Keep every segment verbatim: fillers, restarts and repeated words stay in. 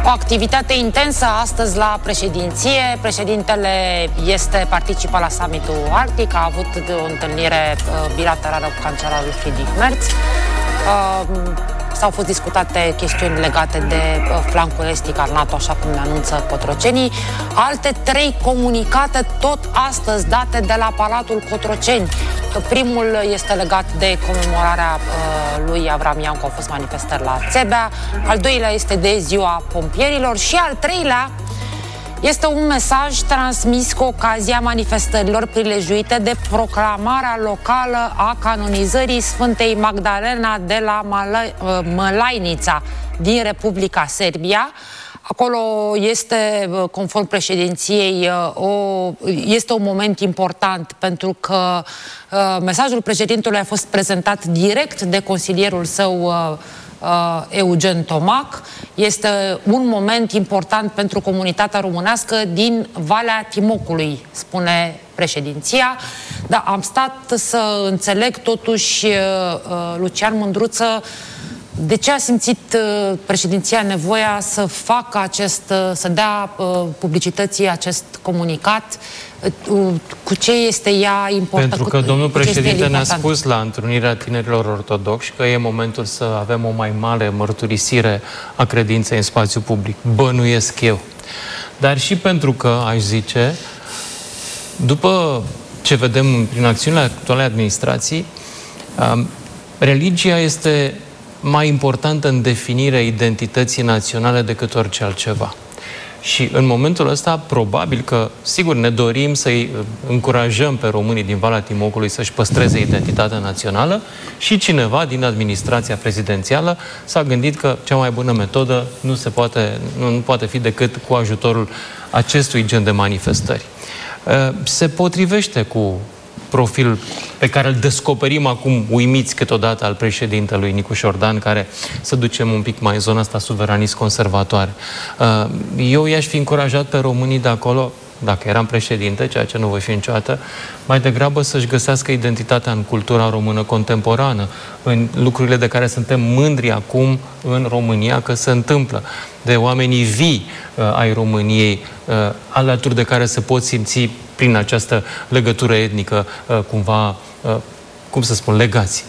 activitate intensă astăzi la președinție. Președintele este participă la summitul Arctic, a avut o întâlnire bilaterală cu cancelarul Friedrich Merz. S-au fost discutate chestiuni legate de flancul estic al NATO, așa cum ne anunță Cotrocenii. Alte trei comunicate tot astăzi date de la Palatul Cotroceni. Primul este legat de comemorarea uh, lui Avram Iancu, au fost manifestări la Țebea. Al doilea este de ziua pompierilor și al treilea este un mesaj transmis cu ocazia manifestărilor prilejuite de proclamarea locală a canonizării Sfântei Magdalena de la Mălainița din Republica Serbia. Acolo este, conform președinției, o, este un moment important pentru că uh, mesajul președintelui a fost prezentat direct de consilierul său uh, uh, Eugen Tomac. Este un moment important pentru comunitatea românească din Valea Timocului, spune președinția. Dar am stat să înțeleg totuși, uh, Lucian Mândruță, de ce a simțit uh, președinția nevoia să facă acest, uh, să dea uh, publicității acest comunicat? Uh, cu ce este ea importantă? Pentru că domnul președinte ne-a spus la întrunirea tinerilor ortodoxi că e momentul să avem o mai mare mărturisire a credinței în spațiu public. Bănuiesc eu. Dar și pentru că, aș zice, după ce vedem prin acțiunile actuale administrației, uh, religia este mai importantă în definirea identității naționale decât orice altceva. Și în momentul ăsta, probabil că, sigur, ne dorim să-i încurajăm pe românii din Valea Timocului să-și păstreze identitatea națională și cineva din administrația prezidențială s-a gândit că cea mai bună metodă nu, se poate, nu, nu poate fi decât cu ajutorul acestui gen de manifestări. Se potrivește cu profil pe care îl descoperim acum uimiți câteodată al președintelui Nicu Șordan, care să ducem un pic mai în zona asta suveranist-conservatoare. Eu i-aș fi încurajat pe românii de acolo, dacă eram președinte, ceea ce nu voi fi niciodată, mai degrabă să-și găsească identitatea în cultura română contemporană, în lucrurile de care suntem mândri acum în România că se întâmplă, de oamenii vii uh, ai României, uh, alături de care se pot simți prin această legătură etnică uh, cumva, uh, cum să spun, legați.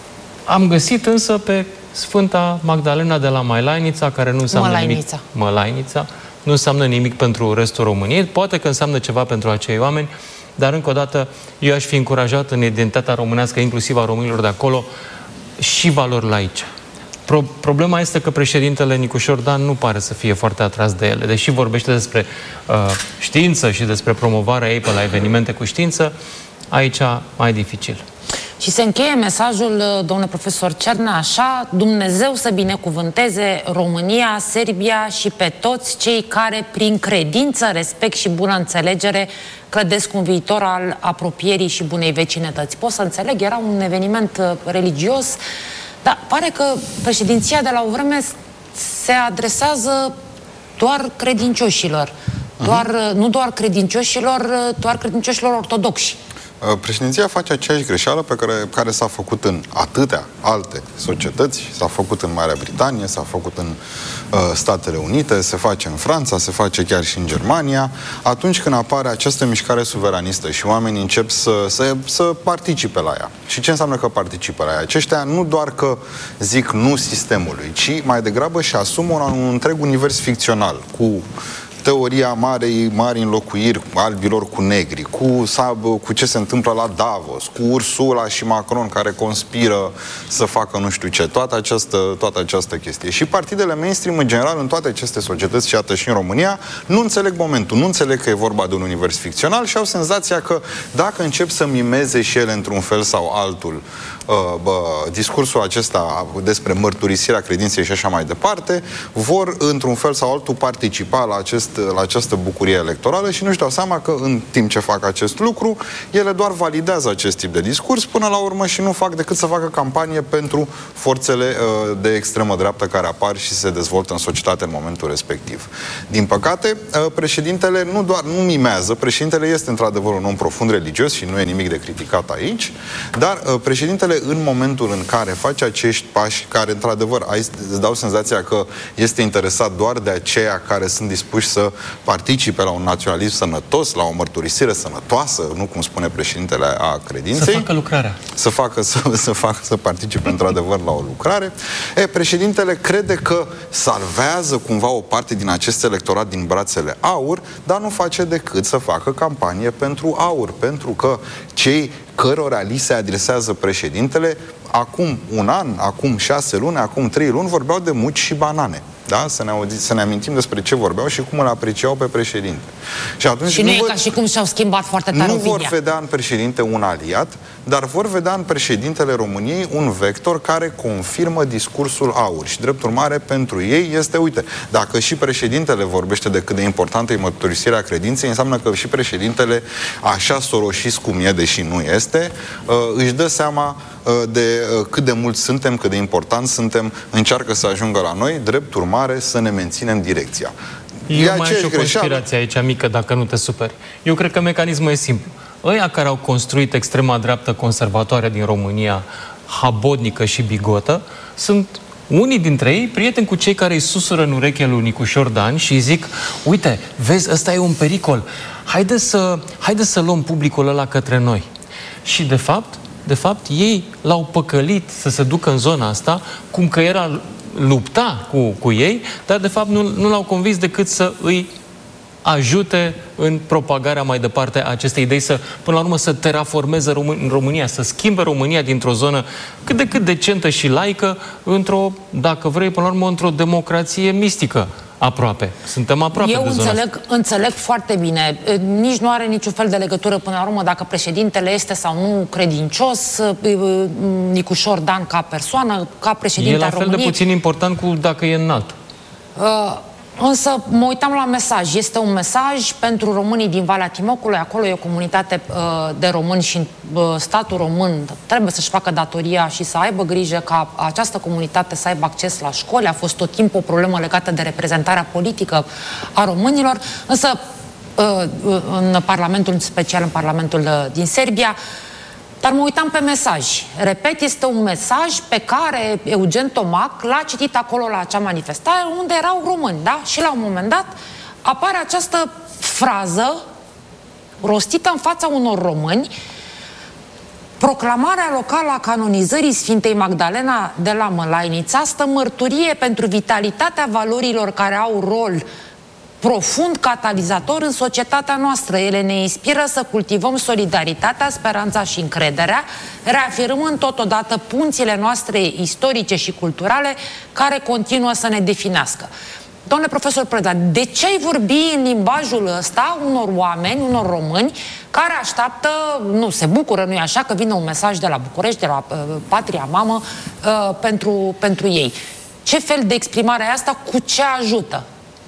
Am găsit însă pe Sfânta Magdalena de la Mălainița, care nu înseamnă Mălainița. nimic. Mălainița. Nu înseamnă nimic pentru restul României. Poate că înseamnă ceva pentru acei oameni, dar încă o dată eu aș fi încurajat în identitatea românească, inclusiv a românilor de acolo, și valori laice. Pro problema este că președintele Nicu Șordan nu pare să fie foarte atras de ele. Deși vorbește despre uh, știință și despre promovarea ei pe la evenimente cu știință, aici mai dificil. Și se încheie mesajul, domnule profesor Cernea, așa: Dumnezeu să binecuvânteze România, Serbia și pe toți cei care, prin credință, respect și bună înțelegere, clădesc un viitor al apropierii și bunei vecinătăți. Pot să înțeleg, era un eveniment religios, dar pare că președinția de la o vreme se adresează doar credincioșilor. Doar, uh-huh. Nu doar credincioșilor, doar credincioșilor ortodoxi. Președinția face aceeași greșeală pe care, care s-a făcut în atâtea alte societăți, s-a făcut în Marea Britanie, s-a făcut în uh, Statele Unite, se face în Franța, se face chiar și în Germania, atunci când apare această mișcare suveranistă și oamenii încep să, să, să participe la ea. Și ce înseamnă că participă la ea? Aceștia nu doar că zic nu sistemului, ci mai degrabă și asumă un, un întreg univers ficțional, cu teoria marei, mari înlocuiri albilor cu negri, cu, cu ce se întâmplă la Davos, cu Ursula și Macron care conspiră să facă nu știu ce, toată această, toată această chestie. Și partidele mainstream, în general, în toate aceste societăți, și iată și în România, nu înțeleg momentul, nu înțeleg că e vorba de un univers ficțional și au senzația că dacă încep să mimeze și ele într-un fel sau altul uh, bă, discursul acesta despre mărturisirea credinței și așa mai departe, vor într-un fel sau altul participa la acest acest, la această bucurie electorală și nu-și dau seama că în timp ce fac acest lucru, ele doar validează acest tip de discurs până la urmă și nu fac decât să facă campanie pentru forțele uh, de extremă dreaptă care apar și se dezvoltă în societate în momentul respectiv. Din păcate, uh, președintele nu doar nu mimează, președintele este într-adevăr un om profund religios și nu e nimic de criticat aici, dar uh, președintele în momentul în care face acești pași care într-adevăr îți dau senzația că este interesat doar de aceia care sunt dispuși să participe la un naționalism sănătos, la o mărturisire sănătoasă, nu cum spune președintele a credinței. Să facă lucrarea. Să facă, să, să facă, să participe într-adevăr la o lucrare. E, președintele crede că salvează cumva o parte din acest electorat din brațele aur, dar nu face decât să facă campanie pentru aur, pentru că cei cărora li se adresează președintele acum un an, acum șase luni, acum trei luni vorbeau de muci și banane. Da? Să ne, auzi, să ne amintim despre ce vorbeau și cum îl apreciau pe președinte. Și, atunci și nu, nu e vor, ca și cum și-au schimbat foarte tare Nu opinia. vor vedea în președinte un aliat, dar vor vedea în președintele României un vector care confirmă discursul aur. Și drept urmare, pentru ei este, uite, dacă și președintele vorbește de cât de importantă e mărturisirea credinței, înseamnă că și președintele, așa soroșist cum e, deși nu este, își dă seama de cât de mulți suntem, cât de important suntem, încearcă să ajungă la noi, drept urmare să ne menținem direcția. Eu mai am și o conspirație aici mică, dacă nu te superi. Eu cred că mecanismul e simplu. Ăia care au construit extrema dreaptă conservatoare din România, habodnică și bigotă, sunt unii dintre ei prieteni cu cei care îi susură în ureche lui Nicușor Dan și îi zic: uite, vezi, ăsta e un pericol. Haide să, haide să luăm publicul ăla către noi. Și de fapt, de fapt, ei l-au păcălit să se ducă în zona asta, cum că era lupta cu, cu ei, dar de fapt nu, nu l-au convins decât să îi ajute în propagarea mai departe a acestei idei, să, până la urmă, să terraformeze Român- România, să schimbe România dintr-o zonă cât de cât decentă și laică într-o, dacă vrei, până la urmă, într-o democrație mistică. Aproape. Suntem aproape Eu de zona înțeleg, asta. înțeleg foarte bine. Nici nu are niciun fel de legătură până la urmă dacă președintele este sau nu credincios, Nicușor Dan ca persoană, ca președinte al României. E la fel de puțin important cu dacă e înalt. Uh, însă mă uitam la mesaj. Este un mesaj pentru românii din Valea Timocului. Acolo e o comunitate uh, de români și uh, statul român trebuie să-și facă datoria și să aibă grijă ca această comunitate să aibă acces la școli. A fost tot timpul o problemă legată de reprezentarea politică a românilor. Însă uh, în Parlamentul, în special în Parlamentul uh, din Serbia, dar mă uitam pe mesaj. Repet, este un mesaj pe care Eugen Tomac l-a citit acolo la acea manifestare unde erau români, da? Și la un moment dat apare această frază rostită în fața unor români: proclamarea locală a canonizării Sfintei Magdalena de la Mălainița stă mărturie pentru vitalitatea valorilor care au rol profund catalizator în societatea noastră. Ele ne inspiră să cultivăm solidaritatea, speranța și încrederea, reafirmând totodată punțile noastre istorice și culturale care continuă să ne definească. Domnule profesor Preda, de ce ai vorbi în limbajul ăsta unor oameni, unor români care așteaptă, nu, se bucură, nu-i așa, că vine un mesaj de la București, de la uh, Patria Mamă, uh, pentru, pentru ei? Ce fel de exprimare e asta? Cu ce ajută?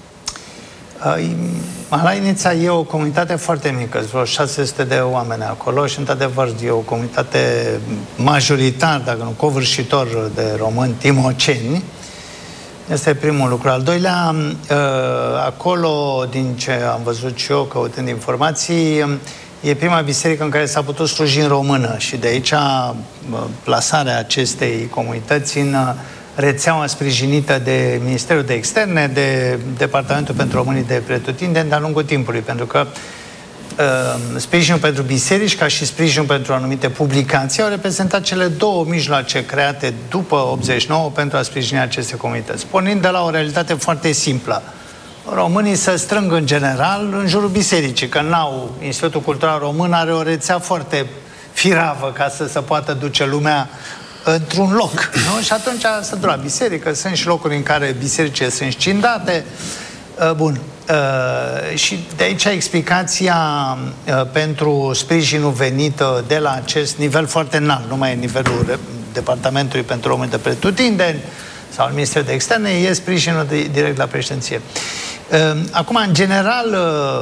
Mălainița e o comunitate foarte mică, vreo șase sute de oameni acolo și, într-adevăr, e o comunitate majoritar, dacă nu covârșitor, de români timoceni. Este primul lucru. Al doilea, acolo, din ce am văzut și eu, căutând informații, e prima biserică în care s-a putut sluji în română și de aici plasarea acestei comunități în rețeaua sprijinită de Ministerul de Externe, de Departamentul pentru Românii de Pretutindeni de-a lungul timpului, pentru că uh, sprijinul pentru biserici, ca și sprijinul pentru anumite publicații, au reprezentat cele două mijloace create după optzeci și nouă pentru a sprijini aceste comunități, pornind de la o realitate foarte simplă. Românii se strâng în general în jurul bisericii, că n-au, Institutul Cultural Român are o rețea foarte firavă ca să se poată duce lumea într-un loc, nu? Și atunci se duc la biserică, sunt și locuri în care bisericile sunt scindate. Bun. Și de aici explicația pentru sprijinul venit de la acest nivel foarte înalt, nu mai e nivelul Departamentului pentru Români de Pretutindeni, sau al Ministerului de Externe, e sprijinul de, direct la președinție. Acum, în general,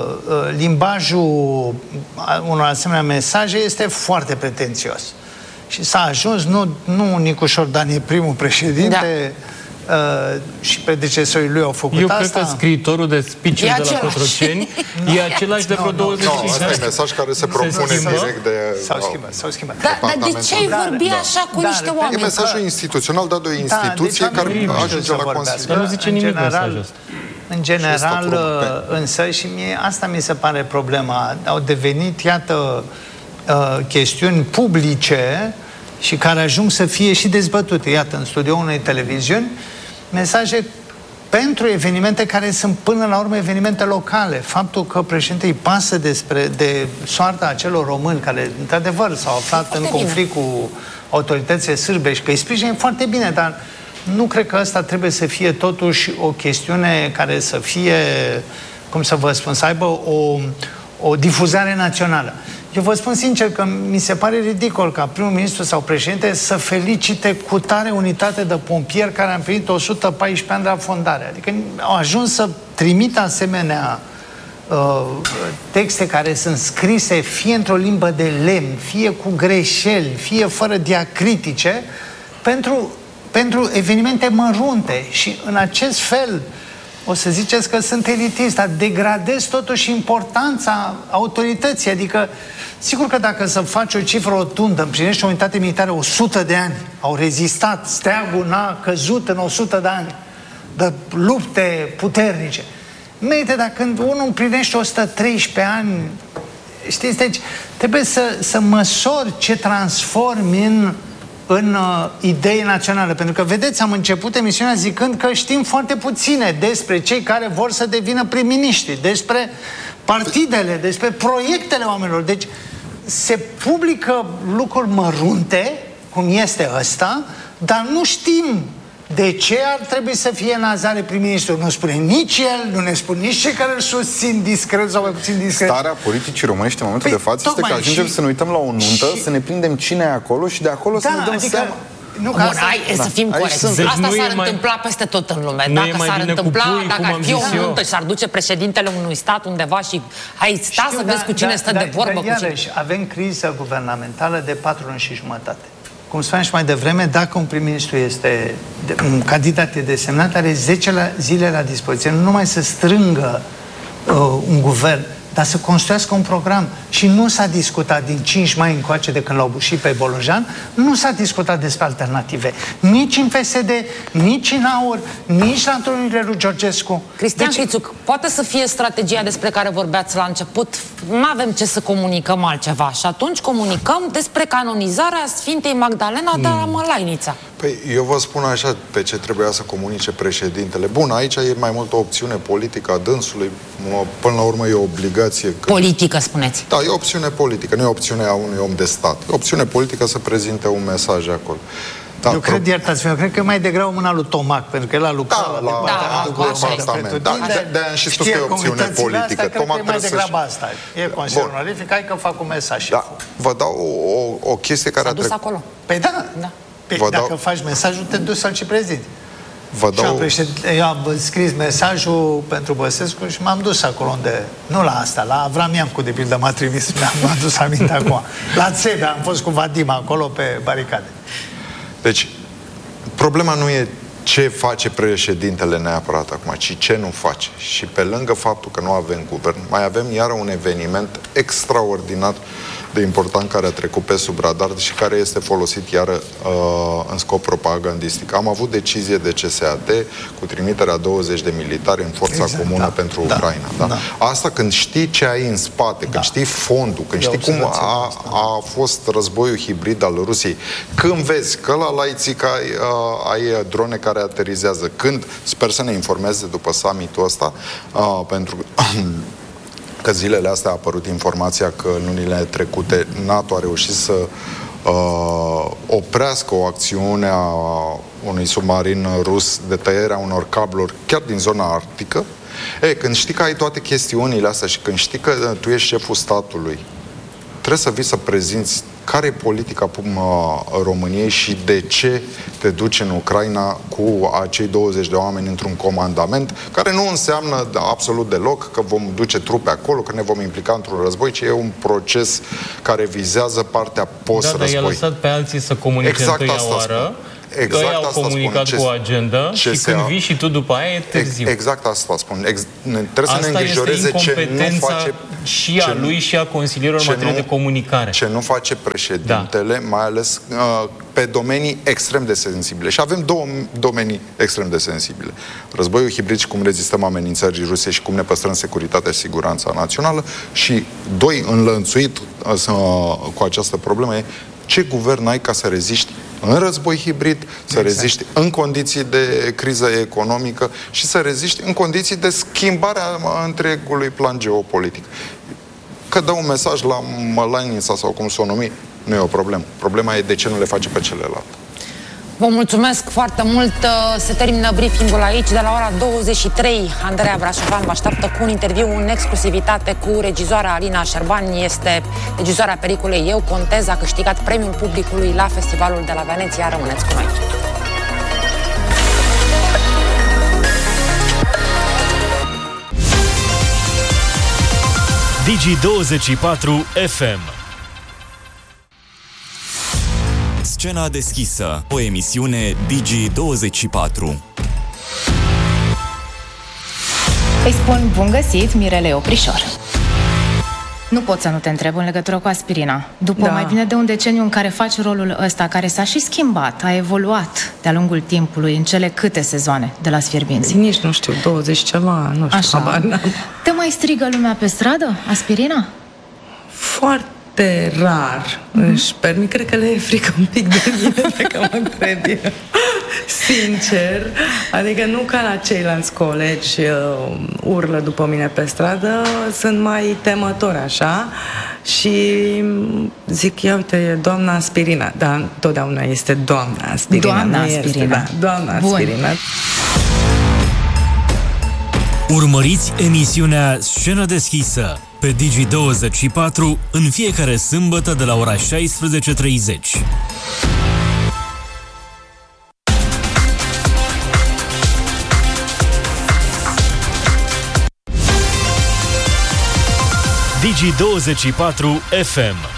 limbajul unor asemenea mesaje este foarte pretențios. Și s-a ajuns, nu, nu Nicușor Dan e primul președinte, da. uh, și predecesorii lui au făcut Eu asta. cred că scriitorul de speech de la Cotroceni e același de vreo douăzeci de ani. Asta e mesaj care se propune direct de... S-au schimbat, s-au schimbat. Dar da, de ce ai vorbi așa cu niște oameni? E mesajul instituțional dat de o instituție da, care ajunge la Consiliu. Dar nu zice nimic mesajul ăsta. În general, însă, și mie asta mi se pare problema, au devenit, iată, chestiuni publice și care ajung să fie și dezbătute. Iată, în studioul unei televiziuni, mesaje pentru evenimente care sunt până la urmă evenimente locale. Faptul că președintele îi pasă despre, de soarta acelor români care, într-adevăr, s-au aflat foarte în conflict bine. cu autoritățile sârbe și că îi sprijină foarte bine, dar nu cred că asta trebuie să fie totuși o chestiune care să fie, cum să vă spun, să aibă o, o difuzare națională. Eu vă spun sincer că mi se pare ridicol ca primul ministru sau președinte să felicite cu tare unitate de pompieri care a împlinit o sută paisprezece ani de la fondare. Adică au ajuns să trimită asemenea uh, texte care sunt scrise fie într-o limbă de lemn, fie cu greșeli, fie fără diacritice, pentru, pentru evenimente mărunte. Și în acest fel o să ziceți că sunt elitist, dar degradez totuși importanța autorității. Adică, sigur că dacă să faci o cifră rotundă, împlinești o unitate militară o sută de ani, au rezistat, steagul n-a căzut în o sută de ani de lupte puternice. Merită, dar când unul împlinește o sută treisprezece ani, știți, deci trebuie să, să măsori ce transformi în în uh, idei naționale. Pentru că, vedeți, am început emisiunea zicând că știm foarte puține despre cei care vor să devină prim-miniștri, despre partidele, despre proiectele oamenilor. Deci se publică lucruri mărunte, cum este ăsta, dar nu știm de ce ar trebui să fie Nazare prim-ministru. Nu spune nici el, nu ne spun nici cei care îl susțin discret sau mai puțin discret. Starea politicii românești în momentul păi, de față este că ajungem și... să ne uităm la o nuntă, și... să ne prindem cine e acolo și de acolo da, să ne dăm adică... seama. Nu, Bun, asta... hai, da. să fim corecți. Asta s-ar mai... întâmpla peste tot în lume. Dacă s-ar întâmpla, pui, dacă ar fi o nuntă și s-ar duce președintele unui stat undeva și ai sta Știu, să vezi da, cu cine da, stă da, de vorbă. Da, cu iarăși, cine... avem criză guvernamentală de patru ani și jumătate. Cum spuneam și mai devreme, dacă un prim-ministru este de, un candidat e desemnat, are zece la, zile la dispoziție, nu numai să strângă uh, un guvern, dar să construiască un program. Și nu s-a discutat din cinci mai încoace de când l-au bușit pe Bolojan, nu s-a discutat despre alternative. Nici în P S D, nici în AUR, nici la întâlnirile lui Georgescu. Cristian deci... Chițuc, poate să fie strategia despre care vorbeați la început, nu avem ce să comunicăm altceva. Și atunci comunicăm despre canonizarea Sfintei Magdalena mm. de la Mălainița. Păi eu vă spun așa pe ce trebuia să comunice președintele. Bun, aici e mai mult o opțiune politică a dânsului, până la urmă e o obligație. Că... Politică, spuneți. Da, e o opțiune politică, nu e o opțiune a unui om de stat. E o opțiune politică să prezinte un mesaj acolo. Da, eu cred, iertați-mă, eu cred că e mai degrabă mâna lui Tomac, pentru că el a lucrat da, la, la, la departament. Da, de-aia am și spus că e o opțiune politică. Asta, Tomac mai degrabă asta. E Consiliul Onorific, hai că fac un mesaj și da, vă dau o, o, o chestie care S-a a dus trecut. acolo. Păi da, da. Păi, dacă dau... faci mesajul, te duci să-l și prezinti. Vă dau... președinte, eu am scris mesajul pentru Băsescu și m-am dus acolo unde... Nu la asta, la Avram Iancu, de pildă, m-a trimis, m-am dus aminte acum. La Țebea, am fost cu Vadim acolo pe baricade. Deci, problema nu e ce face președintele neapărat acum, ci ce nu face. Și pe lângă faptul că nu avem guvern, mai avem iară un eveniment extraordinar de important care a trecut pe sub radar și care este folosit iară uh, în scop propagandistic. Am avut decizie de C S A T cu trimiterea douăzeci de militari în forța exact, comună da, pentru da, Ucraina. Da? Da. Asta când știi ce ai în spate, când da. știi fondul, când știi cum a, a fost războiul hibrid al Rusiei, când vezi că la Leipzig ai, uh, ai drone care aterizează, când, sper să ne informeze după summitul ăsta, uh, pentru că zilele astea a apărut informația că în lunile trecute NATO a reușit să uh, oprească o acțiune a unui submarin rus de tăierea unor cabluri chiar din zona arctică. E, când știi că ai toate chestiunile astea și când știi că tu ești șeful statului, trebuie să vii să prezinți care e politica României și de ce te duci în Ucraina cu acei douăzeci de oameni într-un comandament, care nu înseamnă absolut deloc că vom duce trupe acolo, că ne vom implica într-un război, ci e un proces care vizează partea post-război. Da, dar i-a lăsat pe alții să comunice exact întâia oară, exact că ei au comunicat spun. cu o agendă și când vii și tu după aia e târziu. Exact asta spun. Ex- trebuie asta să ne îngrijoreze ce nu face și a lui și a consilierilor în materie de comunicare. Ce nu face președintele, da. mai ales uh, pe domenii extrem de sensibile. Și avem două domenii extrem de sensibile. Războiul hibrid și cum rezistăm amenințării ruse și cum ne păstrăm securitatea și siguranța națională și, doi, înlănțuit uh, cu această problemă e ce guvern ai ca să reziști în război hibrid, să exact. reziști în condiții de criză economică și să reziști în condiții de schimbare a întregului plan geopolitic. Că dă un mesaj la Mălănița sau cum s-o numi, nu e o problemă. Problema e de ce nu le face pe celelalte. Vă mulțumesc foarte mult. Se termină briefingul aici. De la ora douăzeci și trei, Andreea Brașovan vă așteaptă cu un interviu în exclusivitate cu regizoara Alina Șerban. Este regizoarea Pericolei Eu Contez. A câștigat premiul publicului la Festivalul de la Veneția. Rămâneți cu noi. Digi douăzeci și patru F M. Scena deschisă, o emisiune Digi douăzeci și patru. Îi spun bun găsit, Mirele Oprișor. Nu pot să nu te întreb în legătură cu aspirina. După da. mai bine de un deceniu în care faci rolul ăsta, care s-a și schimbat, a evoluat de-a lungul timpului, în cele câte sezoane de la Sfierbinți? Nici nu știu, douăzeci ceva, nu știu. Așa. Te mai strigă lumea pe stradă, aspirina? Foarte rar mm-hmm. își permit, cred că le e frică un pic de mine, dacă mă întreb. Sincer, adică nu ca la ceilalți colegi uh, urlă după mine pe stradă, sunt mai temători așa și zic, ia uite, doamna Aspirina, dar totdeauna este doamna Aspirina. Doamna Aspirina. Este, da, doamna Aspirina. Urmăriți emisiunea Scenă deschisă pe Digi douăzeci și patru în fiecare sâmbătă de la ora șaisprezece treizeci. Digi douăzeci și patru F M.